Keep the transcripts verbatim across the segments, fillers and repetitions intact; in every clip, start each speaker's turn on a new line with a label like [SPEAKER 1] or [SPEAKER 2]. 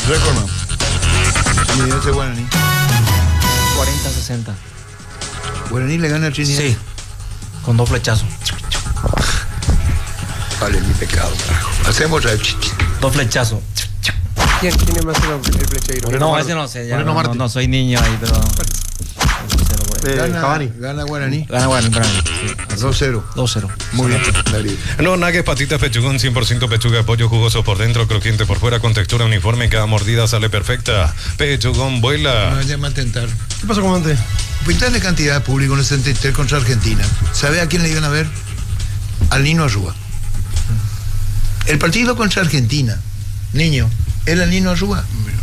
[SPEAKER 1] Récord, man. Trinidad Guaraní.
[SPEAKER 2] cuarenta a sesenta.
[SPEAKER 1] Guaraní le gana a Trinidad.
[SPEAKER 2] Sí. Con dos flechazos.
[SPEAKER 1] Vale, mi pecado, carajo. Hacemos otra vez.
[SPEAKER 2] Dos flechazos.
[SPEAKER 3] ¿Quién tiene más el, el flecheiro?
[SPEAKER 2] No, ese no sé. Ya
[SPEAKER 4] Moreno
[SPEAKER 2] no, no,
[SPEAKER 4] Martí.
[SPEAKER 2] no soy niño ahí, pero.
[SPEAKER 4] Eh,
[SPEAKER 1] Gana,
[SPEAKER 4] Cavani.
[SPEAKER 1] gana Guaraní.
[SPEAKER 2] Gana Guaraní para mí. Sí.
[SPEAKER 1] dos cero.
[SPEAKER 2] dos cero.
[SPEAKER 1] Muy bien, Darío.
[SPEAKER 5] No, Nuggets, patitas, pechugón, cien por ciento pechuga, pollo jugoso por dentro, crujiente por fuera, con textura uniforme, cada mordida sale perfecta. Pechugón,
[SPEAKER 1] No
[SPEAKER 5] vuela.
[SPEAKER 1] vaya a tentar.
[SPEAKER 4] ¿Qué pasa, comandante?
[SPEAKER 1] Pintar de cantidad de público en el setenta y tres contra Argentina. ¿Sabe a quién le iban a ver? Al Nino Arrúa. El partido contra Argentina, niño, era el Nino Arrúa.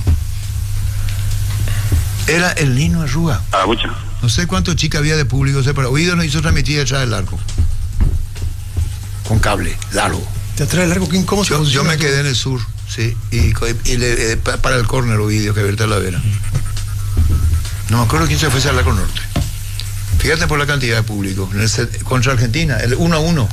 [SPEAKER 1] Era el Nino Arrúa.
[SPEAKER 6] Ah, mucha.
[SPEAKER 1] No sé cuántos chicas había de público, sé, pero Oído nos hizo transmitir detrás del arco. Con cable, largo.
[SPEAKER 4] Te atrae el largo, ¿quién? ¿Cómo se
[SPEAKER 1] Yo, yo
[SPEAKER 4] posiciona
[SPEAKER 1] me
[SPEAKER 4] tú?
[SPEAKER 1] quedé en el sur, sí, y, y le, eh, pa- para el córner Ovidio, que Berta la vera. No me acuerdo quién se fue a Arco Norte. Fíjate por la cantidad de público. En el set- contra Argentina, el uno a uno.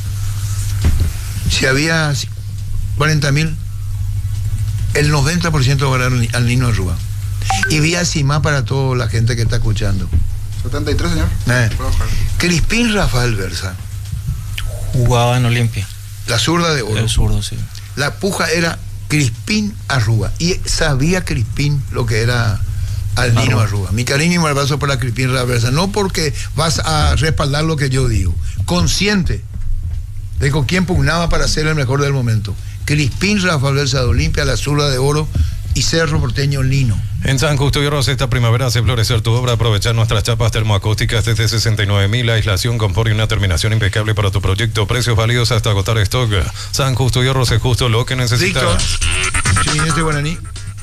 [SPEAKER 1] Si había cuarenta mil, el noventa por ciento va a ganar al Nino Arrúa. Y vía Simá para toda la gente que está escuchando.
[SPEAKER 7] setenta y tres, señor.
[SPEAKER 1] Eh.
[SPEAKER 7] Puedo bajar.
[SPEAKER 1] Crispín Rafael Versa,
[SPEAKER 2] Jugaba en Olimpia.
[SPEAKER 1] la zurda de oro.
[SPEAKER 2] El zurdo, sí.
[SPEAKER 1] La puja era Crispín Arrúa. Y sabía Crispín lo que era al Nino Arrúa. Mi cariño y mi abrazo para Crispín Rafael Versa. No porque vas a respaldar lo que yo digo. Consciente de con quién pugnaba para ser el mejor del momento. Crispín Rafael Versa de Olimpia, la zurda de oro y Cerro Porteño Nino.
[SPEAKER 5] En San Justo y Rosa, esta primavera hace florecer tu obra. Aprovechar nuestras chapas termoacústicas desde sesenta y nueve mil, aislación, confort y una terminación impecable para tu proyecto. Precios válidos hasta agotar stock. San Justo y Rosa es justo lo que necesitas.
[SPEAKER 1] Víctor, Chinete Guaraní.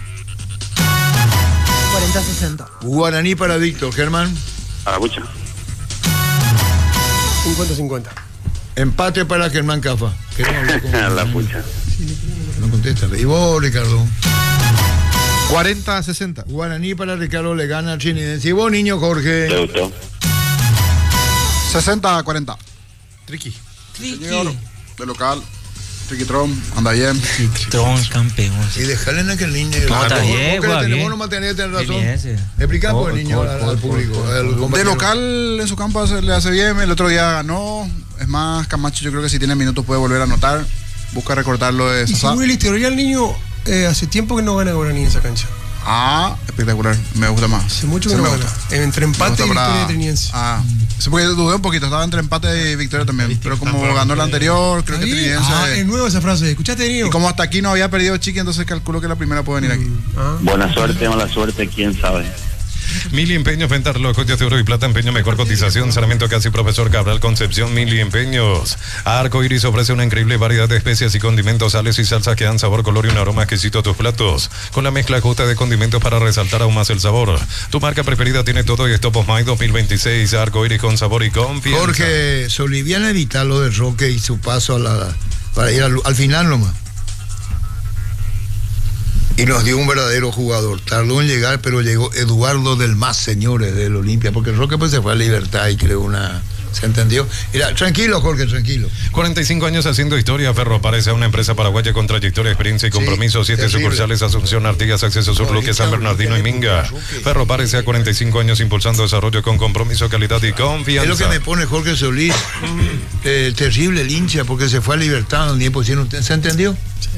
[SPEAKER 3] cuarenta a sesenta.
[SPEAKER 1] Guaraní para Víctor. Germán.
[SPEAKER 6] Ah, mucha.
[SPEAKER 3] cincuenta a cincuenta.
[SPEAKER 1] Empate para Germán Cafa. Queremos hablar con-
[SPEAKER 6] La pucha.
[SPEAKER 1] No contesta. Y vos, Ricardo.
[SPEAKER 4] cuarenta a sesenta.
[SPEAKER 1] Guaraní para Ricardo le gana a Trinidad. Y vos, niño Jorge.
[SPEAKER 6] ¿Te gustó?
[SPEAKER 7] sesenta a cuarenta.
[SPEAKER 4] Triqui.
[SPEAKER 7] Señor, de local. Triquitron, anda bien.
[SPEAKER 2] Tron campeón.
[SPEAKER 1] Y dejarle en aquel niño.
[SPEAKER 2] No, está bien,
[SPEAKER 1] Vos
[SPEAKER 2] juega
[SPEAKER 1] tenés,
[SPEAKER 2] bien.
[SPEAKER 1] vos no mantenés, tenés razón.
[SPEAKER 2] Bien, ese.
[SPEAKER 1] Explica por
[SPEAKER 2] Gol,
[SPEAKER 1] el niño
[SPEAKER 2] gol,
[SPEAKER 1] al,
[SPEAKER 2] gol,
[SPEAKER 1] al público.
[SPEAKER 2] gol,
[SPEAKER 1] al
[SPEAKER 7] De
[SPEAKER 1] compañero.
[SPEAKER 7] local en su campo se le hace bien. El otro día ganó. Es más, Camacho yo creo que si tiene minutos puede volver a anotar. Busca recortarlo de
[SPEAKER 3] Y si
[SPEAKER 7] Sasá.
[SPEAKER 3] Willy teoría el niño eh, hace tiempo que no gana Guaraní en esa cancha.
[SPEAKER 7] Ah, espectacular. Me gusta más.
[SPEAKER 3] Hace mucho que
[SPEAKER 7] Sí,
[SPEAKER 3] no
[SPEAKER 7] me
[SPEAKER 3] gana.
[SPEAKER 7] gusta.
[SPEAKER 3] Entre
[SPEAKER 7] Me
[SPEAKER 3] empate
[SPEAKER 7] gusta
[SPEAKER 3] y
[SPEAKER 7] para-
[SPEAKER 3] victoria triniense.
[SPEAKER 7] Ah, sí, porque dudé un poquito. Estaba entre empate y victoria también. Pero como ganó la anterior, creo que
[SPEAKER 3] Ahí,
[SPEAKER 7] Trinidense.
[SPEAKER 3] ah, es nueva esa frase. ¿Escuchaste, niño?
[SPEAKER 7] Y como hasta aquí no había perdido Chiqui, entonces calculo que la primera puede venir aquí.
[SPEAKER 3] Ah.
[SPEAKER 6] Buena suerte, mala suerte, quién sabe.
[SPEAKER 5] Mili Empeños, ventas los joyas de oro y plata, empeño, mejor cotización, Sarmiento Casi, Profesor Cabral, Concepción, Mili Empeños. Arco Iris ofrece una increíble variedad de especias y condimentos, sales y salsas que dan sabor, color y un aroma exquisito a tus platos, con la mezcla justa de condimentos para resaltar aún más el sabor. Tu marca preferida tiene todo y Stop of My dos mil veintiséis, Arco Iris con sabor y confianza.
[SPEAKER 1] Jorge Soliviana evitar lo de Roque y su paso a la, para ir al, al final nomás. Y nos dio un verdadero jugador. Tardó en llegar, pero llegó Eduardo del Más, señores, del Olimpia, porque Roque pues se fue a Libertad y creó una... ¿Se entendió? Mira, tranquilo, Jorge, tranquilo.
[SPEAKER 5] cuarenta y cinco años haciendo historia, Ferro parece una empresa paraguaya con trayectoria, experiencia y compromiso.
[SPEAKER 1] Sí,
[SPEAKER 5] Siete
[SPEAKER 1] terrible.
[SPEAKER 5] sucursales, Asunción, Artigas, Acceso Sur,
[SPEAKER 1] No,
[SPEAKER 5] Luque,
[SPEAKER 1] y
[SPEAKER 5] San
[SPEAKER 1] chao,
[SPEAKER 5] Bernardino y
[SPEAKER 1] Luque,
[SPEAKER 5] Minga.
[SPEAKER 1] Luque.
[SPEAKER 5] Ferro parece a cuarenta y cinco años impulsando desarrollo con compromiso, calidad y confianza.
[SPEAKER 1] Es lo que me pone Jorge Solís. Eh, terrible el hincha, porque se fue a Libertad, donde pusieron... ¿Se entendió?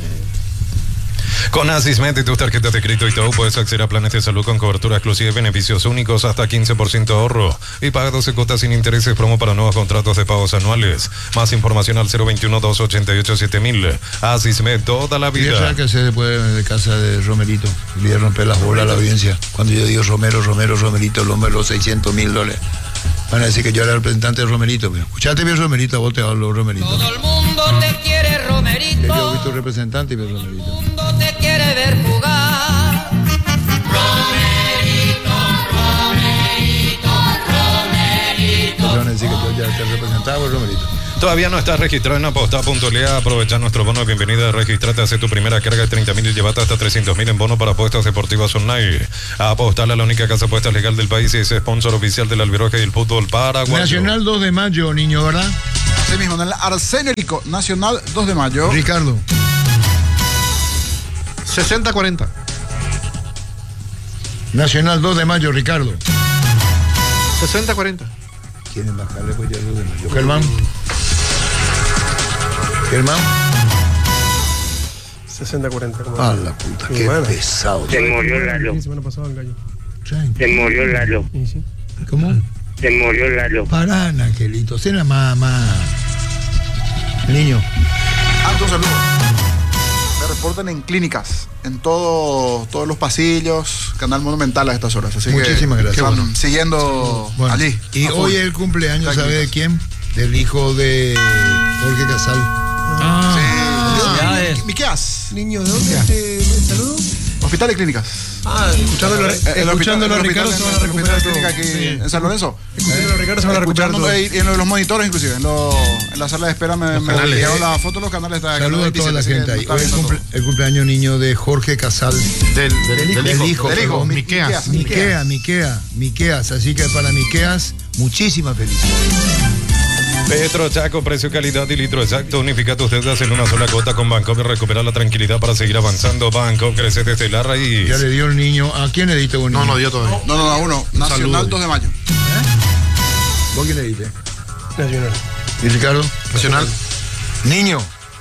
[SPEAKER 5] Con Asismed y tus tarjetas de crédito y todo puedes acceder a planes de salud con cobertura exclusiva y beneficios únicos hasta quince por ciento ahorro y paga doce cuotas sin intereses, promo para nuevos contratos de pagos anuales. Más información al cero veintiuno, doscientos ochenta y ocho, siete mil. Asismed toda la
[SPEAKER 1] ¿Y
[SPEAKER 5] vida.
[SPEAKER 1] sabe qué hacer después de casa de Romerito? Le voy a romper las bolas a la audiencia. Cuando yo digo Romero, Romero, Romerito, el hombre de los seiscientos mil dólares. Van a decir que yo era el representante de Romerito. Pero escuchate bien, Romerito, a vos te hablo, Romerito.
[SPEAKER 8] Todo el mundo te quiere,
[SPEAKER 1] Que yo
[SPEAKER 8] Romerito.
[SPEAKER 1] he visto representante y bien,
[SPEAKER 8] Todo el
[SPEAKER 1] Romerito.
[SPEAKER 8] mundo te quiere ver jugar. Romerito, Romerito, Romerito.
[SPEAKER 1] Van a decir que yo ya te representaba, pues, Romerito.
[SPEAKER 5] Todavía no estás registrado en aposta punto l a. Aprovecha nuestro bono de bienvenida. Registrate, hace tu primera carga de treinta mil y llevate hasta trescientos mil en bono para apuestas deportivas online. Apostar a la única casa de apuestas legal del país y es sponsor oficial del albirroja y el fútbol paraguayo.
[SPEAKER 1] Nacional dos de mayo, niño, ¿verdad?
[SPEAKER 7] Así mismo, en el Arsenérico Nacional dos de mayo.
[SPEAKER 1] Ricardo.
[SPEAKER 4] sesenta a cuarenta.
[SPEAKER 1] Nacional dos de mayo, Ricardo.
[SPEAKER 4] sesenta cuarenta.
[SPEAKER 1] ¿Quieren bajarle pues ya dos de mayo? Germán. Germán.
[SPEAKER 3] sesenta cuarenta.
[SPEAKER 1] Ah, la puta, qué
[SPEAKER 3] bueno.
[SPEAKER 1] pesado.
[SPEAKER 6] Se murió Lalo.
[SPEAKER 3] La semana pasada el gallo.
[SPEAKER 6] Se murió Lalo.
[SPEAKER 3] Sí, sí.
[SPEAKER 1] ¿Cómo?
[SPEAKER 6] Se murió Lalo.
[SPEAKER 1] Pará, Angelito, cena mamá. Niño.
[SPEAKER 7] Alto saludo. Me reportan en clínicas, en todo, todos los pasillos, Canal Monumental a estas horas. Así
[SPEAKER 1] Muchísimas
[SPEAKER 7] que,
[SPEAKER 1] gracias.
[SPEAKER 7] que van
[SPEAKER 1] Bueno.
[SPEAKER 7] siguiendo
[SPEAKER 1] Bueno,
[SPEAKER 7] allí.
[SPEAKER 1] y
[SPEAKER 7] a full.
[SPEAKER 1] hoy es el cumpleaños,
[SPEAKER 7] Está
[SPEAKER 1] ¿sabe de
[SPEAKER 7] clínicas.
[SPEAKER 1] quién? Del hijo de Jorge Casal.
[SPEAKER 2] Ah,
[SPEAKER 7] Sí.
[SPEAKER 2] ya es.
[SPEAKER 7] Miqueas.
[SPEAKER 3] Niño, ¿de dónde te saludo?
[SPEAKER 7] Hospital y clínicas.
[SPEAKER 3] Ah, escuchándolo,
[SPEAKER 7] El hospital-
[SPEAKER 3] escuchándolo a
[SPEAKER 7] el
[SPEAKER 3] Ricardo
[SPEAKER 7] hospital-
[SPEAKER 3] se van a
[SPEAKER 7] el hospital
[SPEAKER 3] recuperar
[SPEAKER 7] de clínica
[SPEAKER 3] todo.
[SPEAKER 7] aquí
[SPEAKER 3] Sí.
[SPEAKER 7] en San Lorenzo.
[SPEAKER 3] Escuchándolo a Ricardo se van a recuperar todo.
[SPEAKER 7] Escuchando, y en los monitores inclusive, en, lo- en la sala de espera me, me
[SPEAKER 4] canales.
[SPEAKER 7] enviaron la foto de los canales. Está
[SPEAKER 1] Saludos a toda la gente ahí. Hoy es
[SPEAKER 7] Está
[SPEAKER 1] cumple- el cumpleaños niño de Jorge Casal.
[SPEAKER 4] Del, del, del,
[SPEAKER 1] Del
[SPEAKER 4] hijo.
[SPEAKER 1] hijo,
[SPEAKER 7] del hijo,
[SPEAKER 1] perdón,
[SPEAKER 4] Miqueas.
[SPEAKER 1] Miquea, Miquea, Miqueas. Así que para Miqueas, muchísimas felicidades.
[SPEAKER 5] Petro Chaco, precio, calidad y litro exacto. Unifica tus deudas en una sola cuota con Bancopp y recupera la tranquilidad para seguir avanzando. Bancopp, crece desde la raíz.
[SPEAKER 1] Ya le dio el niño. ¿A quién le diste un niño?
[SPEAKER 4] No, no dio todavía.
[SPEAKER 7] No, no, no, uno. Nacional
[SPEAKER 4] saludo.
[SPEAKER 7] dos de mayo.
[SPEAKER 1] ¿Vos quién le diste?
[SPEAKER 3] Nacional.
[SPEAKER 1] ¿Y Ricardo?
[SPEAKER 4] Nacional.
[SPEAKER 1] Niño.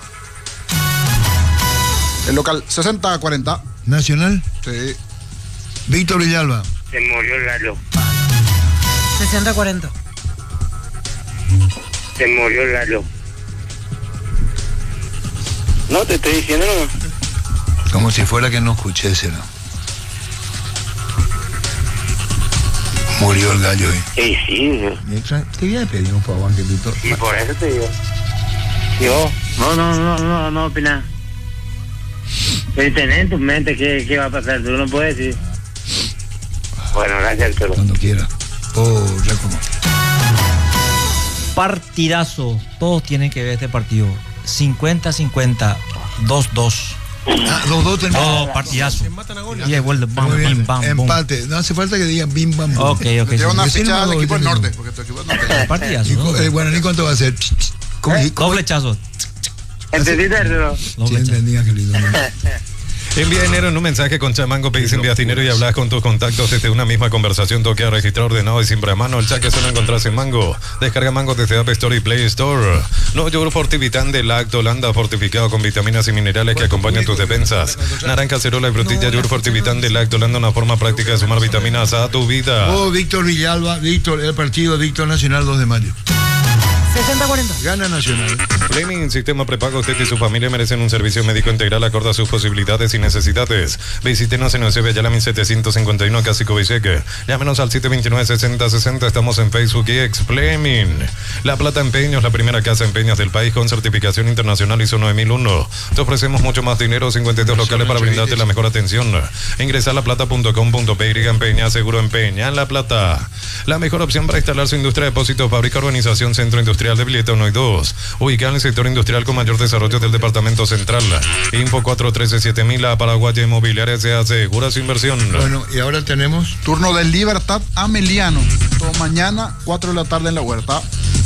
[SPEAKER 7] El local sesenta cuarenta.
[SPEAKER 1] Nacional.
[SPEAKER 7] Sí.
[SPEAKER 1] Víctor Villalba.
[SPEAKER 6] Se murió Lalo.
[SPEAKER 9] sesenta cuarenta.
[SPEAKER 6] Se murió Lalo. No, te estoy diciendo no.
[SPEAKER 1] Como si fuera que no escuché, será. Murió el gallo hoy.
[SPEAKER 6] Sí, sí.
[SPEAKER 1] Te voy a pedir un favor, Angelito.
[SPEAKER 6] Y por eso te digo. Yo. No, no, no, no, no opina. Pero tenés en tu mente qué, qué va a pasar. Tú no puedes decir. Bueno, gracias, Arturo.
[SPEAKER 1] Cuando quiera. Oh, ya como.
[SPEAKER 2] Partidazo. Todos tienen que ver este partido. cincuenta cincuenta. dos dos.
[SPEAKER 1] Ah, los dos terminaron.
[SPEAKER 2] Oh, partidazo.
[SPEAKER 3] Se matan a goles.
[SPEAKER 2] Y ahí vuelve. Bam,
[SPEAKER 1] Muy bien.
[SPEAKER 2] bim, bam, boom.
[SPEAKER 1] Empate. No hace falta que digan bim, bam, boom.
[SPEAKER 2] Ok, ok.
[SPEAKER 7] Le lleva
[SPEAKER 2] sí.
[SPEAKER 7] una
[SPEAKER 1] Decime
[SPEAKER 7] ficha al
[SPEAKER 1] los
[SPEAKER 7] equipo del
[SPEAKER 1] últimos.
[SPEAKER 7] norte. Porque tu equipo es norte.
[SPEAKER 2] Partidazo.
[SPEAKER 1] Y
[SPEAKER 2] ¿no?
[SPEAKER 1] co- el guaraní, ¿cuánto va a ser? ¿Cómo, cómo-
[SPEAKER 2] Doblechazo.
[SPEAKER 6] ¿Entendiste, Arturo?
[SPEAKER 1] Sí,
[SPEAKER 2] Doblechazo.
[SPEAKER 1] entendí, Angelito. ¿no?
[SPEAKER 5] Envía dinero en un mensaje con Chamango, pedís envías dinero y hablas con tus contactos desde una misma conversación. Toque a registrar ordenado y siempre a mano. El chat que solo encontrás en Mango. Descarga Mango desde App Store y Play Store. No yogur Fortivitán de Lactolanda, fortificado con vitaminas y minerales que acompañan tus defensas. Naranja, cerola y frutilla. Yogur Fortivitán de Lactolanda, una forma práctica de sumar vitaminas a tu vida.
[SPEAKER 1] Oh, Víctor Villalba, Víctor, el partido Víctor Nacional dos de mayo.
[SPEAKER 9] sesenta cuarenta.
[SPEAKER 1] Gana Nacional.
[SPEAKER 5] Fleming, sistema prepago. Usted y su familia merecen un servicio médico integral acorde a sus posibilidades y necesidades. Visítenos en Eusebio Ayala mil setecientos cincuenta y uno, Casi Coviseque. Llámenos al siete dos nueve, seis cero seis cero. Estamos en Facebook y ex Fleming. La Plata Empeños, la primera casa de empeños del país con certificación internacional I S O nueve mil uno. Te ofrecemos mucho más dinero, cincuenta y dos locales para brindarte la mejor atención. Ingresa a laplata punto com punto pe y empeña, seguro empeña en La Plata. La mejor opción para instalar su industria de depósitos, fábrica, urbanización, centro industrial de Villeta uno y dos, ubicada en el sector industrial con mayor desarrollo del departamento central. Info cuatro uno tres siete mil, la Paraguaya Inmobiliaria se asegura su inversión.
[SPEAKER 1] Bueno, y ahora tenemos.
[SPEAKER 7] Turno del Libertad Ameliano. Todo mañana, cuatro de la tarde en la huerta.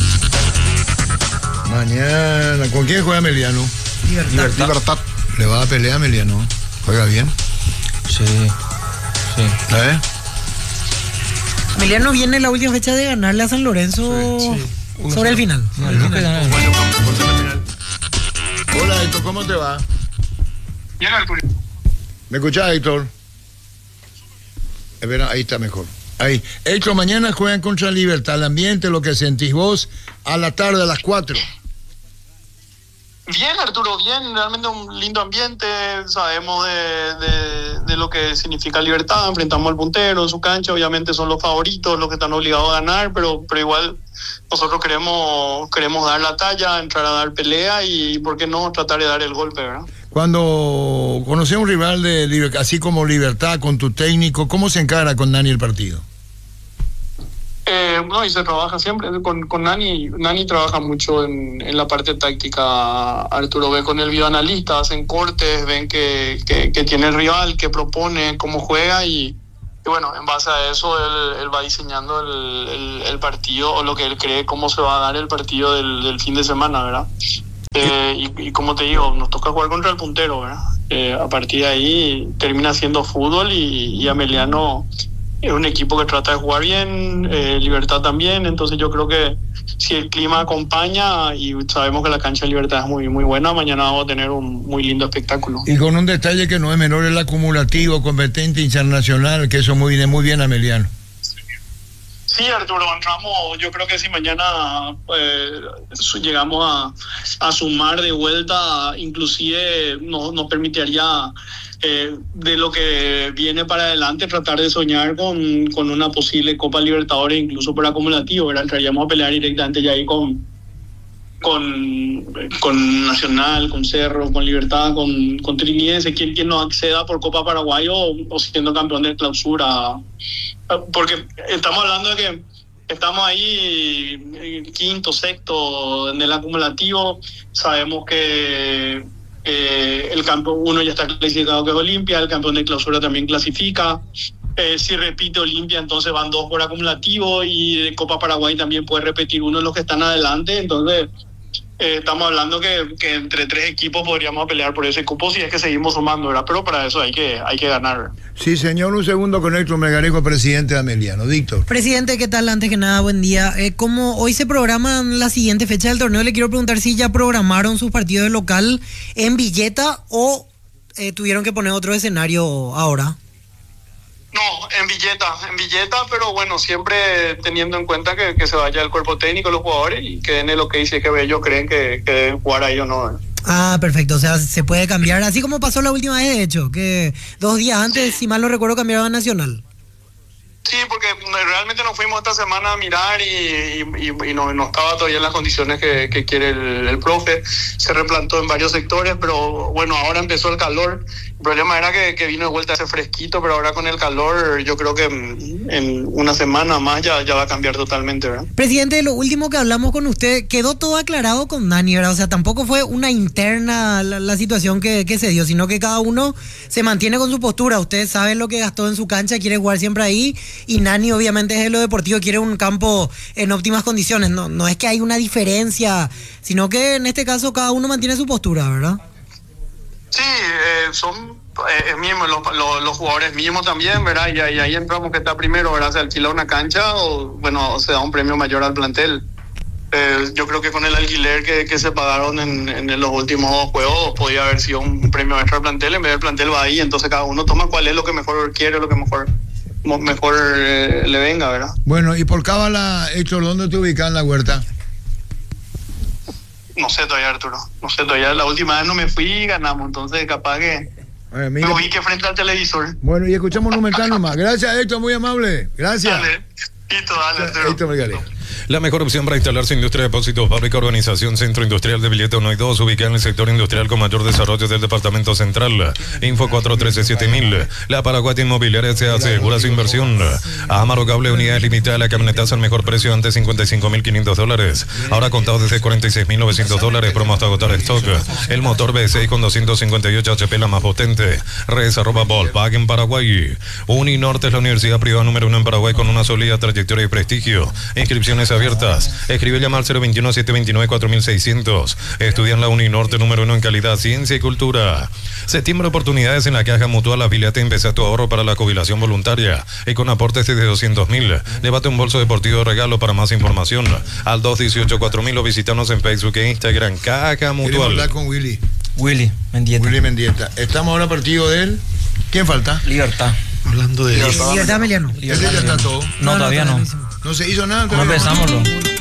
[SPEAKER 1] Mañana. ¿Con quién juega Emiliano?
[SPEAKER 9] Libertad.
[SPEAKER 7] Libertad.
[SPEAKER 1] Le va a pelear a Emiliano. Juega bien.
[SPEAKER 2] Sí. Sí.
[SPEAKER 1] ¿Eh?
[SPEAKER 9] Emiliano viene la última fecha de ganarle a San Lorenzo sobre el final.
[SPEAKER 2] No, creo que gana.
[SPEAKER 1] Hola, Héctor, ¿cómo te va?
[SPEAKER 7] Bien, Arturo.
[SPEAKER 1] ¿Me escuchás, Héctor? Espera, ahí está mejor. Ahí. Héctor, mañana juegan contra Libertad. El ambiente, lo que sentís vos, a la tarde a las cuatro.
[SPEAKER 10] Bien, Arturo, bien, realmente un lindo ambiente, sabemos de, de, de lo que significa Libertad, enfrentamos al puntero en su cancha, obviamente son los favoritos, los que están obligados a ganar, pero, pero igual nosotros queremos, queremos dar la talla, entrar a dar pelea y, ¿por qué no?, tratar de dar el golpe, ¿verdad?
[SPEAKER 1] Cuando conoces a un rival de Libertad, así como Libertad, con tu técnico, ¿cómo se encara con Nani el partido?
[SPEAKER 10] Eh, no, y se trabaja siempre con, con Nani. Nani trabaja mucho en, en la parte táctica. Arturo ve con el videoanalista, hacen cortes, ven que, que, que tiene el rival, que propone, cómo juega y, y bueno, en base a eso él, él va diseñando el, el, el partido o lo que él cree cómo se va a dar el partido del, del fin de semana, ¿verdad? Eh, y, y como te digo, nos toca jugar contra el puntero, ¿verdad? eh, a partir de ahí termina siendo fútbol y, y Ameliano es un equipo que trata de jugar bien, eh, Libertad también, entonces yo creo que si el clima acompaña y sabemos que la cancha de Libertad es muy, muy buena, mañana vamos a tener un muy lindo espectáculo.
[SPEAKER 1] Y con un detalle que no es menor, el acumulativo, competente internacional, que eso muy bien, muy bien Ameliano.
[SPEAKER 10] Sí, Arturo, entramos, yo creo que si mañana eh, llegamos a, a sumar de vuelta, inclusive nos, nos permitiría eh, de lo que viene para adelante tratar de soñar con, con una posible Copa Libertadores, incluso por acumulativo, ¿verdad? Entraríamos a pelear directamente ya ahí con, con, con Nacional, con Cerro, con Libertad, con, con Trinidense, quien, quien nos acceda por Copa Paraguay o, o siendo campeón de clausura. Porque estamos hablando de que estamos ahí quinto, sexto en el acumulativo. Sabemos que eh, el campeón uno ya está clasificado, que es Olimpia, el campeón de clausura también clasifica. Eh, si repite Olimpia, entonces van dos por acumulativo, y de Copa Paraguay también puede repetir uno de los que están adelante. Entonces eh, estamos hablando que, que entre tres equipos podríamos pelear por ese cupo si es que seguimos sumando, ¿verdad? Pero para eso hay que, hay que ganar.
[SPEAKER 1] Sí, señor, un segundo con Héctor Melgarejo, presidente de Ameliano. Víctor.
[SPEAKER 9] Presidente, ¿qué tal? Antes que nada, buen día. Eh, como hoy se programan la siguiente fecha del torneo, le quiero preguntar si ya programaron sus partidos de local en Villeta o eh, tuvieron que poner otro escenario ahora.
[SPEAKER 10] No, en Villeta, en Villeta, pero bueno, siempre teniendo en cuenta que, que se vaya el cuerpo técnico, los jugadores, y que den lo que dice que ellos creen que, que deben jugar ahí o no.
[SPEAKER 9] Ah, perfecto, o sea, se puede cambiar, así como pasó la última vez, de hecho, que dos días antes, si mal no recuerdo, cambiaron a Nacional.
[SPEAKER 10] Sí, porque realmente nos fuimos esta semana a mirar y, y, y no, no estaba todavía en las condiciones que, que quiere el, el profe. Se replantó en varios sectores, pero bueno, ahora empezó el calor. El problema era que, que vino de vuelta ese fresquito, pero ahora con el calor yo creo que en, en una semana más ya, ya va a cambiar totalmente, ¿verdad?
[SPEAKER 9] Presidente, lo último que hablamos con usted, quedó todo aclarado con Nani, ¿verdad? O sea, tampoco fue una interna la, la situación que, que se dio, sino que cada uno se mantiene con su postura. Usted sabe lo que gastó en su cancha, quiere jugar siempre ahí, y Nani obviamente es de lo deportivo, quiere un campo en óptimas condiciones. No, no es que hay una diferencia, sino que en este caso cada uno mantiene su postura, ¿verdad?
[SPEAKER 10] Sí, eh, son eh, mismos, los, los, los jugadores mismos también, ¿verdad? Y, y ahí entramos que está primero, ¿verdad? Se alquila una cancha o, bueno, se da un premio mayor al plantel. Eh, yo creo que con el alquiler que, que se pagaron en, en los últimos dos juegos podía haber sido un premio extra al plantel. En vez del plantel va ahí, entonces cada uno toma cuál es lo que mejor quiere, lo que mejor mejor eh, le venga, ¿verdad?
[SPEAKER 1] Bueno, y por cábala, Héctor, ¿dónde te ubicas en la huerta?
[SPEAKER 10] No sé todavía, Arturo. No sé todavía. La última vez no me fui y ganamos. Entonces, capaz que
[SPEAKER 1] Ver,
[SPEAKER 10] me ubique frente al televisor.
[SPEAKER 1] Bueno, y escuchamos un mensaje nomás. Gracias, Héctor, muy amable. Gracias.
[SPEAKER 10] Dale. Listo, dale, Arturo.
[SPEAKER 1] Héctor Melgarejo.
[SPEAKER 5] La mejor opción para instalarse industria de depósitos, fábrica, organización, centro industrial de Villeta uno y dos, ubicada en el sector industrial con mayor desarrollo del departamento central. Info cuatro uno tres siete mil. La Paraguay Inmobiliaria se asegura su inversión. Amaro Cable, unidades limitadas, la camionetaza al mejor precio, antes cincuenta y cinco mil quinientos dólares. Ahora contado desde cuarenta y seis mil novecientos dólares, promo hasta agotar stock. El motor V seis con doscientos cincuenta y ocho H P, la más potente. Res arroba Volpac en Paraguay. Uninorte es la universidad privada número uno en Paraguay con una sólida trayectoria y prestigio. Inscripciones abiertas. Escribe y llama al cero veintiuno, setecientos veintinueve, cuatro mil seiscientos. Estudia en la Uninorte número uno en calidad, ciencia y cultura. Septiembre, oportunidades en la Caja Mutual. Afíliate, empezá tu ahorro para la jubilación voluntaria y con aportes desde doscientos mil. Llévate un bolso deportivo de regalo. Para más información al dos dieciocho cuatro mil o visítanos en Facebook e Instagram. Caja Mutual.
[SPEAKER 1] Queremos hablar con Willy.
[SPEAKER 2] Willy Mendieta.
[SPEAKER 1] Willy Mendieta. Estamos ahora partido de él. ¿Quién falta?
[SPEAKER 2] Libertad.
[SPEAKER 4] Hablando de
[SPEAKER 9] Libertad, Libertad Ameliano.
[SPEAKER 1] Ese ya está todo.
[SPEAKER 2] No, no todavía no.
[SPEAKER 1] No se hizo nada.
[SPEAKER 2] No empezámoslo.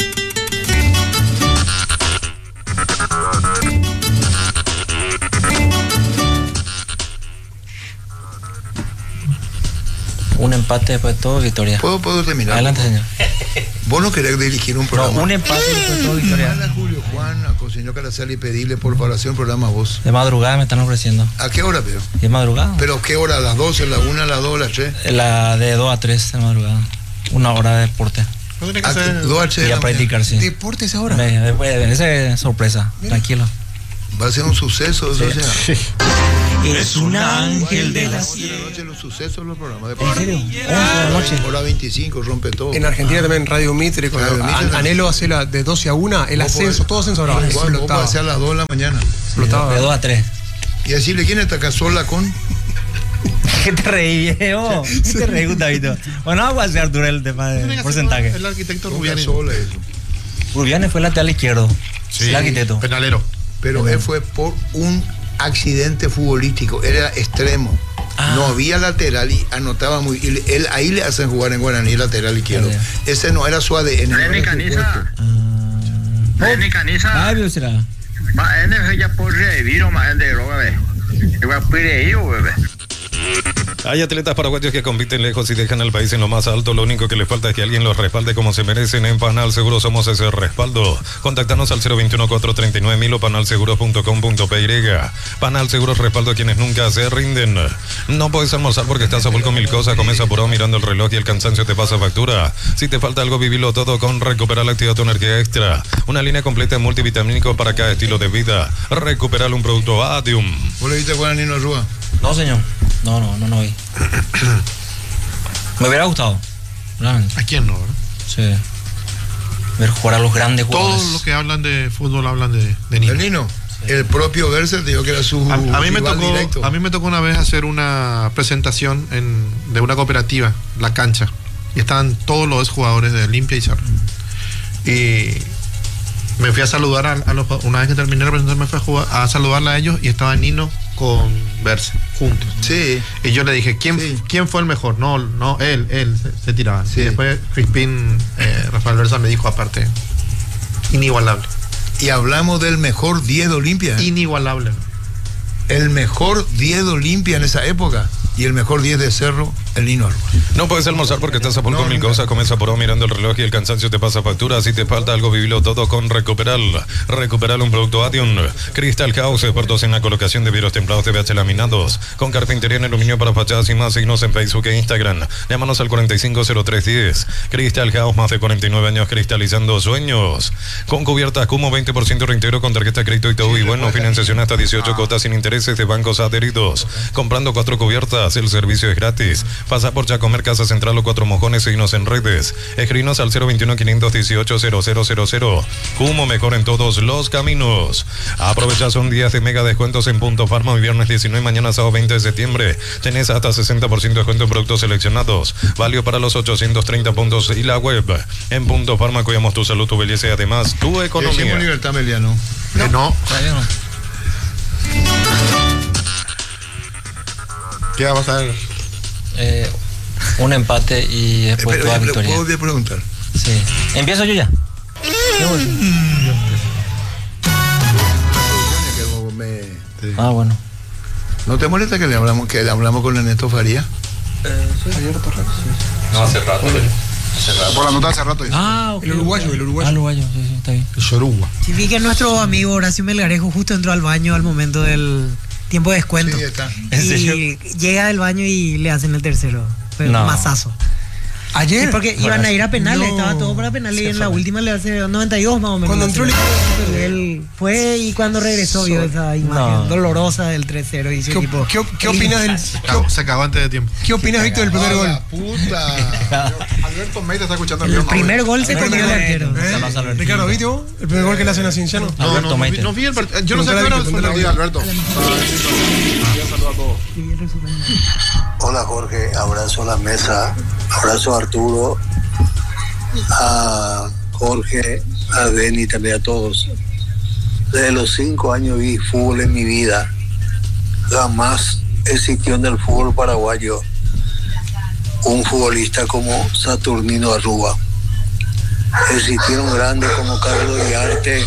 [SPEAKER 2] Un empate después de todo, victoria.
[SPEAKER 1] ¿Puedo, puedo terminar?
[SPEAKER 2] Adelante, señor.
[SPEAKER 1] Vos no querés dirigir un programa.
[SPEAKER 2] No, un empate después de todo, victoria.
[SPEAKER 1] Habla Julio Juan, a señor Caracel y pedirle por favor hacer un programa a vos.
[SPEAKER 2] De madrugada me están ofreciendo.
[SPEAKER 1] ¿A qué hora, Pedro?
[SPEAKER 2] ¿De madrugada?
[SPEAKER 1] ¿Pero qué hora? ¿A las doce, a las una, a las dos, a las tres?
[SPEAKER 2] La de dos a tres de madrugada. Una hora de deporte.
[SPEAKER 4] No tiene que
[SPEAKER 1] ¿A qué?
[SPEAKER 4] hacer.
[SPEAKER 1] dos a tres de
[SPEAKER 2] Y a
[SPEAKER 1] la
[SPEAKER 2] practicar, sí.
[SPEAKER 3] ¿Deportes ahora?
[SPEAKER 2] Me- me- Esa es sorpresa. Tranquilo.
[SPEAKER 1] mañana. Va a ser un suceso, eso
[SPEAKER 2] Sí.
[SPEAKER 1] sea.
[SPEAKER 2] Es un ángel de la
[SPEAKER 1] once de la noche los sucesos los programas.
[SPEAKER 2] ¿En serio? once de la noche.
[SPEAKER 1] Hora veinticinco, rompe todo.
[SPEAKER 3] En Argentina también Radio Mitre, con
[SPEAKER 1] Radio Mitre
[SPEAKER 3] An-
[SPEAKER 1] también.
[SPEAKER 3] Anhelo hace la de doce a una, el
[SPEAKER 1] Vos
[SPEAKER 3] ascenso,
[SPEAKER 1] podés-
[SPEAKER 3] todo ascenso ahora.
[SPEAKER 1] Vos- vos
[SPEAKER 3] Explotaba.
[SPEAKER 1] podés hacer a las dos de la mañana.
[SPEAKER 3] Explotaba.
[SPEAKER 2] De dos a tres.
[SPEAKER 1] Y decirle, ¿quién está acá sola con?
[SPEAKER 2] ¿Qué te reí, viejo? ¿Qué te reí, Gustavito? Bueno, vamos a hacer Arturo el tema de porcentaje.
[SPEAKER 4] El arquitecto
[SPEAKER 1] Rubiani.
[SPEAKER 4] Rubiani.
[SPEAKER 2] Rubiani fue lateral izquierdo.
[SPEAKER 4] Sí,
[SPEAKER 2] el arquitecto.
[SPEAKER 4] penalero.
[SPEAKER 1] Pero
[SPEAKER 2] Penal.
[SPEAKER 1] él fue por un accidente futbolístico, era extremo.
[SPEAKER 2] Ah.
[SPEAKER 1] No había lateral y anotaba muy. Y él, ahí le hacen jugar en Guaraní lateral izquierdo.
[SPEAKER 2] Bien.
[SPEAKER 1] Ese no era su A D N. no
[SPEAKER 6] Reni
[SPEAKER 1] era su
[SPEAKER 6] Caniza.
[SPEAKER 1] cuerpo.
[SPEAKER 6] Reni Caniza.
[SPEAKER 2] Ah, viu será.
[SPEAKER 6] Ma ene fe ya por reviro ma ende roga ve. Igual pide yo, bebé.
[SPEAKER 5] Hay atletas paraguayos que compiten lejos y dejan al país en lo más alto. Lo único que les falta es que alguien los respalde como se merecen. En Panal Seguros somos ese respaldo. Contactanos al cero veintiuno, cuatrocientos treinta y nueve mil o panal seguros punto com punto p y. Panal Seguros respaldo a quienes nunca se rinden. No puedes almorzar porque estás a full con mil cosas. Comes apurado mirando el reloj y el cansancio te pasa factura. Si te falta algo, vivilo todo con Recuperar la Actividad Tu Energía Extra. Una línea completa de multivitamínicos para cada estilo de vida. Recuperar un producto Adium.
[SPEAKER 1] ¿Vos le viste a Guaraní no Rúa?
[SPEAKER 2] No, señor. No, no, no, no vi. Me hubiera gustado.
[SPEAKER 4] ¿A quién no? ¿verdad?
[SPEAKER 2] Sí. Ver jugar a los grandes jugadores.
[SPEAKER 4] Todos los que hablan de fútbol hablan de, de Nino.
[SPEAKER 1] ¿El Nino? Sí. El propio Gerser dijo que era su
[SPEAKER 4] A, a mí me
[SPEAKER 1] rival
[SPEAKER 4] tocó,
[SPEAKER 1] directo.
[SPEAKER 4] a mí me tocó una vez hacer una presentación en, de una cooperativa, La Cancha, y estaban todos los jugadores de Olimpia y Cerro. Y me fui a saludar a, a los, una vez que terminé la presentación me fui a, jugar, a saludarla a ellos y estaba Nino con Verse juntos.
[SPEAKER 1] Sí.
[SPEAKER 4] Y yo le dije, ¿quién,
[SPEAKER 1] Sí.
[SPEAKER 4] ¿quién fue el mejor? No, no, él, él se, se tiraba.
[SPEAKER 1] Sí.
[SPEAKER 4] Y después Crispín, eh, Rafael Versa me dijo aparte, inigualable.
[SPEAKER 1] Y hablamos del mejor diez de Olimpia.
[SPEAKER 4] Inigualable.
[SPEAKER 1] El mejor diez de Olimpia en esa época. Y el mejor diez de Cerro, el Nino Arrua.
[SPEAKER 5] No puedes almorzar porque estás a full
[SPEAKER 1] No,
[SPEAKER 5] con mil
[SPEAKER 1] nunca.
[SPEAKER 5] cosas. Comes apurado mirando el reloj y el cansancio te pasa factura. Si te falta algo, vivilo todo con Recuperal. Recuperal un producto Adium. Crystal House, expertos en la colocación de vidrios templados de B H laminados. Con carpintería en aluminio para fachadas y más. Signos en Facebook e Instagram. Llámanos al cuarenta y cinco cero tres diez. Crystal House, más de cuarenta y nueve años cristalizando sueños. Con cubiertas como veinte por ciento reintegro con tarjeta de crédito y todo. Y bueno, financiación hasta dieciocho cuotas sin intereses de bancos adheridos. Comprando cuatro cubiertas, el servicio es gratis. Pasa por Chacomer, Casa Central o Cuatro Mojones, seguinos en redes. Escribinos al cero veintiuno, quinientos dieciocho, cero cero cero cero. Humo mejor en todos los caminos. Aprovecha, son días de mega descuentos en Punto Farma. Hoy viernes diecinueve, mañana sábado veinte de septiembre. Tenés hasta sesenta por ciento de descuento en productos seleccionados. Válido para los ochocientos treinta puntos y la web. En Punto Farma cuidamos tu salud, tu belleza y además tu economía.
[SPEAKER 1] Decimos libertad, Meliano.
[SPEAKER 4] No. Eh, no.
[SPEAKER 2] Todavía no.
[SPEAKER 4] ¿Qué va a pasar?
[SPEAKER 2] Eh, un empate y después
[SPEAKER 1] Espera,
[SPEAKER 2] toda
[SPEAKER 1] ¿le
[SPEAKER 2] victoria.
[SPEAKER 1] puedo volver a preguntar?
[SPEAKER 2] Sí. Empiezo yo ya.
[SPEAKER 1] Que vos me-
[SPEAKER 2] Ah, bueno.
[SPEAKER 1] ¿No te molesta que le hablamos, que le hablamos con Ernesto Faría?
[SPEAKER 5] No, hace rato.
[SPEAKER 7] Por la nota hace rato.
[SPEAKER 2] Ah, ok.
[SPEAKER 3] El uruguayo, el uruguayo.
[SPEAKER 2] Ah, el uruguayo, sí, sí, está bien.
[SPEAKER 4] El Yoruba.
[SPEAKER 9] Sí, vi que nuestro amigo Horacio Melgarejo justo entró al baño al momento del tiempo de descuento.
[SPEAKER 1] Sí, está.
[SPEAKER 2] ¿En
[SPEAKER 9] Y
[SPEAKER 2] serio?
[SPEAKER 9] llega del baño y le hacen el tercero. Fue
[SPEAKER 2] No.
[SPEAKER 9] un mazazo.
[SPEAKER 3] Ayer.
[SPEAKER 9] Sí, porque iban a ir a penales,
[SPEAKER 3] No.
[SPEAKER 9] estaba todo para penales y
[SPEAKER 3] Se
[SPEAKER 9] en la
[SPEAKER 3] fue.
[SPEAKER 9] última le hace noventa y dos más o menos.
[SPEAKER 3] Cuando
[SPEAKER 9] le
[SPEAKER 3] entró
[SPEAKER 9] hace.
[SPEAKER 3] el
[SPEAKER 9] Pero él fue y cuando regresó vio esa imagen
[SPEAKER 2] No.
[SPEAKER 9] dolorosa del tres cero y su
[SPEAKER 3] ¿Qué,
[SPEAKER 9] equipo.
[SPEAKER 3] qué, qué opinas del,
[SPEAKER 4] Se acabó, se acabó antes de tiempo.
[SPEAKER 3] qué opinas, Víctor, del primer
[SPEAKER 1] ¡Ah,
[SPEAKER 3] gol?
[SPEAKER 1] la puta!
[SPEAKER 7] Alberto Meite está escuchando
[SPEAKER 9] El primer gol se
[SPEAKER 2] El
[SPEAKER 9] comió el
[SPEAKER 2] primer
[SPEAKER 9] arquero.
[SPEAKER 2] gol.
[SPEAKER 3] ¿Eh?
[SPEAKER 2] Saludos, Alberto.
[SPEAKER 3] Ricardo, ¿viste vos? El primer gol que le hacen a Cienciano.
[SPEAKER 4] No,
[SPEAKER 2] Alberto
[SPEAKER 4] no, no, vi,
[SPEAKER 2] Meite.
[SPEAKER 4] no vi el partido. Yo no sé qué
[SPEAKER 3] Preguntale
[SPEAKER 4] hora
[SPEAKER 3] a
[SPEAKER 4] fue
[SPEAKER 3] Víctor,
[SPEAKER 4] el
[SPEAKER 3] preguntale a
[SPEAKER 4] partido.
[SPEAKER 7] Alberto. Saludos a todos.
[SPEAKER 11] Hola Jorge, abrazo a la mesa, abrazo a Arturo, a Jorge, a Benny, también a todos. Desde los cinco años vi fútbol en mi vida, jamás existió en el fútbol paraguayo un futbolista como Saturnino Arrua. Existieron grandes como Carlos Llarte,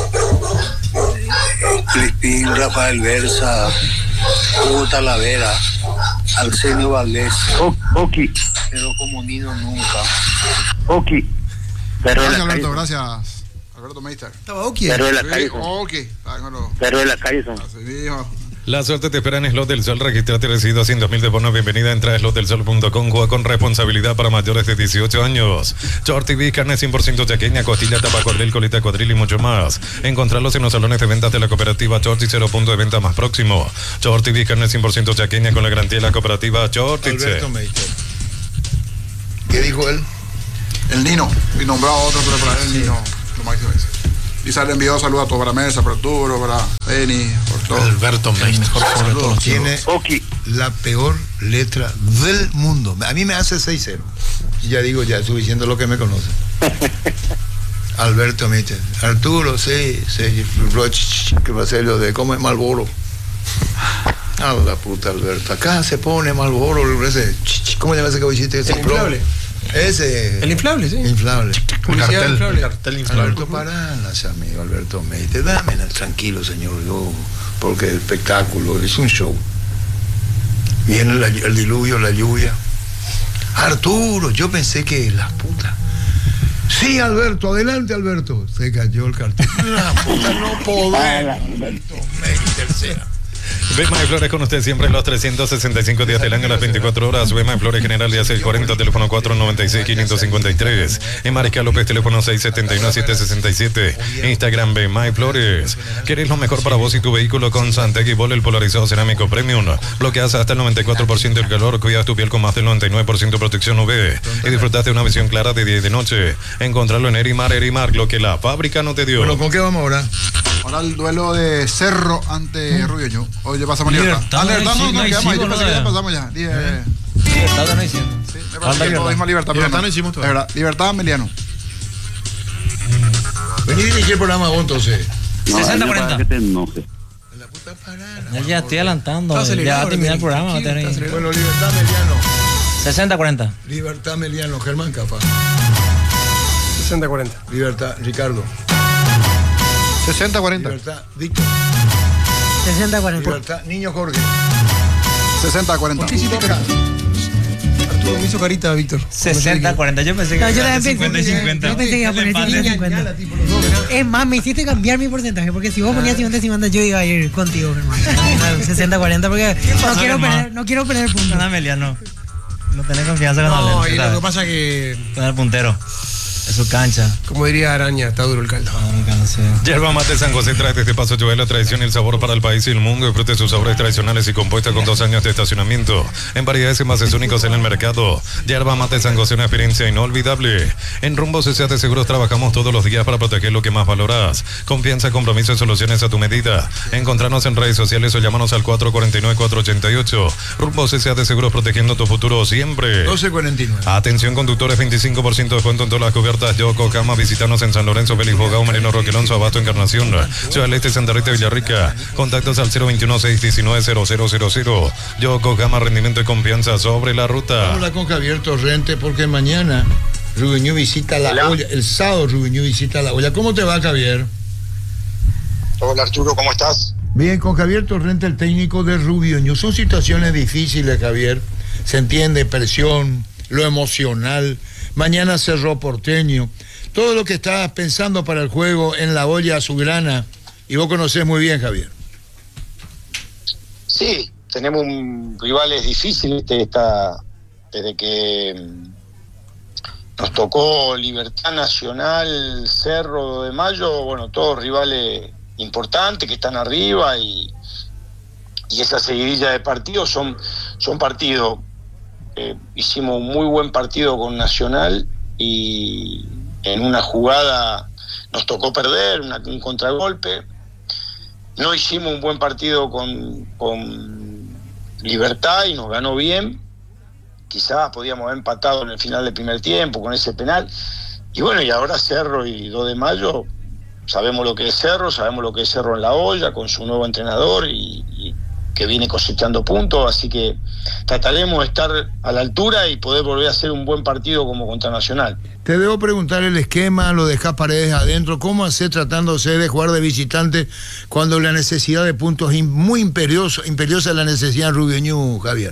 [SPEAKER 11] Crispín, Rafael Versa, Hugo Talavera, Arsenio Valdés,
[SPEAKER 6] Ok,
[SPEAKER 11] pero como Nino nunca.
[SPEAKER 6] ok. Pero de
[SPEAKER 7] Gracias,
[SPEAKER 6] la
[SPEAKER 7] Alberto,
[SPEAKER 6] calle.
[SPEAKER 7] gracias. Alberto Meister.
[SPEAKER 3] Estaba Oki.
[SPEAKER 6] Pero de la
[SPEAKER 7] Sí,
[SPEAKER 6] calle.
[SPEAKER 7] ok. Ah, no, no.
[SPEAKER 6] Pero de la calle son.
[SPEAKER 7] Así dijo.
[SPEAKER 5] La suerte te espera en Slot del Sol. Registrate y recibe doscientos mil de bono. Bienvenida. Entra a slot del sol punto com. Juega con responsabilidad para mayores de dieciocho años. Short T V, carne cien por ciento chaqueña, costilla, tapa cuadril, colita cuadril y mucho más. Encontrarlos en los salones de ventas de la cooperativa Short y cero punto de venta más próximo. Short T V, carne cien por ciento chaqueña con la garantía de la cooperativa Short.
[SPEAKER 1] Alberto Meite. ¿Qué dijo él?
[SPEAKER 7] El Nino. Y nombrado a otro, pero para él el Nino. Lo máximo es. Y sale enviado saludos a todos, para Mesa, para Arturo, para Benny, por todo.
[SPEAKER 4] Alberto May, mejor sobre todos.
[SPEAKER 1] Tiene la peor letra del mundo. A mí me hace seis cero. Y ya digo, ya es suficiente lo que me conoce. Alberto Michel. Arturo, sí, sí, que va a ser lo de cómo es Malboro. A la puta, Alberto. Acá se pone Malboro, ese, ¿cómo se llama ese que hiciste?
[SPEAKER 3] El inflable.
[SPEAKER 1] Ese.
[SPEAKER 3] El inflable, sí.
[SPEAKER 1] Inflable.
[SPEAKER 3] El cartel, inflable.
[SPEAKER 4] cartel inflable.
[SPEAKER 1] Alberto Paranas, amigo, Alberto Meite. Dame, tranquilo, señor, yo, porque el espectáculo es un show. Viene la, el diluvio, la lluvia. Arturo, yo pensé que la puta. Sí, Alberto, adelante, Alberto. Se cayó el cartel. La puta, no puedo. Alberto Meite, tercera.
[SPEAKER 5] Bema de Flores con usted siempre los trescientos sesenta y cinco días del año, las veinticuatro horas. Bema de Flores General de seiscientos cuarenta, teléfono cuatro noventa y seis, quinientos cincuenta y tres. En Mariscal López, teléfono seis setenta y uno, setecientos sesenta y siete. Instagram Bema de Flores. ¿Querés lo mejor para vos y tu vehículo con Santec y Bol, el polarizado cerámico premium? Bloqueas hasta el noventa y cuatro por ciento del calor, cuidas tu piel con más del noventa y nueve por ciento de protección U V y disfrutas de una visión clara de día y de noche. Encontrarlo en Erimar, Erimar, lo que la fábrica no te dio.
[SPEAKER 1] Bueno, ¿con qué vamos ahora?
[SPEAKER 7] Ahora el duelo de Cerro ante Rubio Ñu. Hoy ya pasamos a Libertad. Ah, Libertad no, no, quedamos ahí. Yo pensé que ya pasamos ya.
[SPEAKER 2] Libertad no hicimos.
[SPEAKER 7] Sí, me parece que lo mismo Libertad.
[SPEAKER 4] Libertad no hicimos todavía.
[SPEAKER 7] Libertad, Meliano.
[SPEAKER 1] Vení a dirigir el programa vos entonces.
[SPEAKER 2] sesenta cuarenta.
[SPEAKER 11] Que te enojes.
[SPEAKER 1] La puta parana.
[SPEAKER 2] Ya, ya estoy adelantando. Ya va a terminar el programa. Va a tener...
[SPEAKER 1] Bueno, Libertad Meliano.
[SPEAKER 2] sesenta cuarenta.
[SPEAKER 1] Libertad Meliano, Germán Capa.
[SPEAKER 3] sesenta cuarenta.
[SPEAKER 1] Libertad, Ricardo.
[SPEAKER 4] sesenta cuarenta.
[SPEAKER 1] Libertad, Víctor.
[SPEAKER 9] sesenta cuarenta.
[SPEAKER 1] Libertad, Niño Jorge.
[SPEAKER 7] sesenta cuarenta.
[SPEAKER 3] ¿Por qué hiciste cara? Arturo me hizo carita, Víctor.
[SPEAKER 2] sesenta cuarenta. Yo pensé que
[SPEAKER 9] No, yo
[SPEAKER 2] era
[SPEAKER 9] también
[SPEAKER 2] cincuenta y
[SPEAKER 9] pensé,
[SPEAKER 2] cincuenta.
[SPEAKER 9] yo pensé que iba a poner cincuenta y cincuenta. Es más, me hiciste cambiar mi porcentaje, porque si vos ponías cincuenta y cincuenta, yo iba a ir contigo, hermano. sesenta cuarenta, porque no quiero, perder, no quiero perder puntos.
[SPEAKER 2] No, Meliano. No tenés confianza con
[SPEAKER 3] No,
[SPEAKER 2] Abel,
[SPEAKER 3] y lo
[SPEAKER 2] ¿sabes?
[SPEAKER 3] que pasa que,
[SPEAKER 2] Con el puntero. Es su cancha.
[SPEAKER 3] como diría Araña, está duro el caldo.
[SPEAKER 5] Yerba Mate San José trae desde Paso Joel la tradición y el sabor para el país y el mundo. Disfrute sus sabores tradicionales y compuesta con dos años de estacionamiento en variedades y envases únicos en el mercado. Yerba Mate San José, una experiencia inolvidable. En Rumbo C C A de Seguros trabajamos todos los días para proteger lo que más valoras. Confianza, compromiso y soluciones a tu medida. Encontrarnos en redes sociales o llámanos al cuatro cuatro nueve, cuatro ocho ocho. Rumbo C C A de Seguros, protegiendo tu futuro siempre.
[SPEAKER 1] doce cuarenta y nueve.
[SPEAKER 5] Atención conductores, veinticinco por ciento de descuento en todas las cubiertas Yokohama. Visitarnos en San Lorenzo, Félix Bogao, Marino Roque Alonso, Abasto, Encarnación, Ciudad del Este, Santa Rita, Villarrica. Contactos al cero veintiuno, seiscientos diecinueve, cero cero cero cero. Yokohama, rendimiento y confianza sobre la ruta.
[SPEAKER 1] Habla con Javier Torrente porque mañana Rubio Ñu visita la
[SPEAKER 6] Hola.
[SPEAKER 1] olla. El sábado Rubio Ñu visita la olla. ¿Cómo te va, Javier?
[SPEAKER 6] Hola Arturo, ¿cómo estás?
[SPEAKER 1] Bien, con Javier Torrente, el técnico de Rubio Ñu. Son situaciones difíciles, Javier. Se entiende, presión, lo emocional. Mañana Cerro Porteño. Todo lo que estás pensando para el juego en la olla azulgrana. Y vos conocés muy bien, Javier.
[SPEAKER 6] Sí, tenemos un, rivales difíciles desde, esta, desde que mm, nos tocó Libertad Nacional, Cerro de Mayo, bueno, todos rivales importantes que están arriba y, y esa seguidilla de partidos son, son partidos. Eh, hicimos un muy buen partido con Nacional y en una jugada nos tocó perder, una, un contragolpe. No hicimos un buen partido con, con Libertad y nos ganó bien. Quizás podíamos haber empatado en el final del primer tiempo con ese penal. Y bueno, y ahora Cerro y dos de mayo, sabemos lo que es Cerro, sabemos lo que es Cerro en la olla, con su nuevo entrenador y, y que viene cosechando puntos, así que trataremos de estar a la altura y poder volver a hacer un buen partido como contra Nacional.
[SPEAKER 1] Te debo preguntar el esquema, lo dejás Paredes adentro, ¿cómo hacer tratándose de jugar de visitante cuando la necesidad de puntos es muy imperiosa, imperiosa la necesidad en Rubio Ñu, Javier?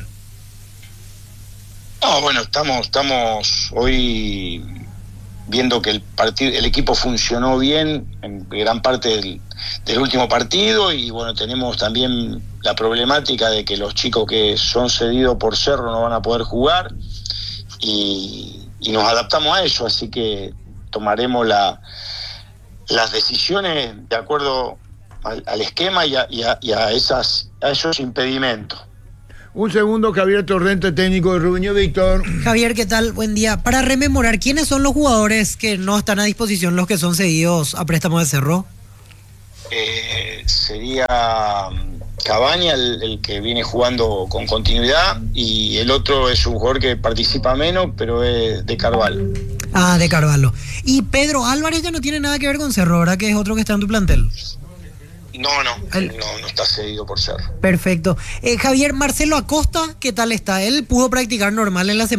[SPEAKER 6] No, bueno, estamos, estamos hoy viendo que el partido, el equipo funcionó bien en gran parte del, del último partido y bueno, tenemos también la problemática de que los chicos que son cedidos por Cerro no van a poder jugar y, y nos adaptamos a eso, así que tomaremos la, las decisiones de acuerdo al, al esquema y a, y a, y a, esas, a esos impedimentos.
[SPEAKER 1] Un segundo, Javier Torrente, técnico de Rubiño Víctor.
[SPEAKER 9] Javier, ¿qué tal? Buen día. Para rememorar, ¿quiénes son los jugadores que no están a disposición, los que son cedidos a préstamo de Cerro?
[SPEAKER 6] Eh, sería um, Cabaña el, el que viene jugando con continuidad, y el otro es un jugador que participa menos, pero es de Carvalho.
[SPEAKER 9] Ah, de Carvalho. Y Pedro Álvarez ya no tiene nada que ver con Cerro, ¿verdad? Que es otro que está en tu plantel.
[SPEAKER 6] No, no,
[SPEAKER 9] El-
[SPEAKER 6] no, no está cedido por Cerro.
[SPEAKER 9] Perfecto. Eh, Javier, Marcelo Acosta, ¿qué tal está? Él pudo practicar normal en la semana.